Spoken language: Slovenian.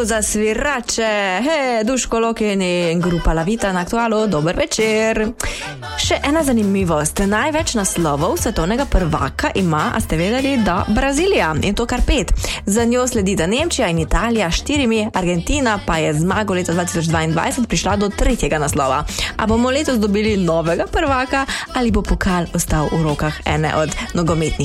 času za svirače. Duško Lokin in grupa La Vita na Aktualu. Dober večer. Še ena zanimivost. Največ naslovov svetovnega prvaka ima, a ste vedeli, da Brazilija. In to kar 5. Za njo sledita Nemčija in Italija 4, Argentina pa je zmago leta 2022 prišla do 3. naslova. A bomo letos dobili novega prvaka ali bo pokal ostal v rokah ene od nogometnih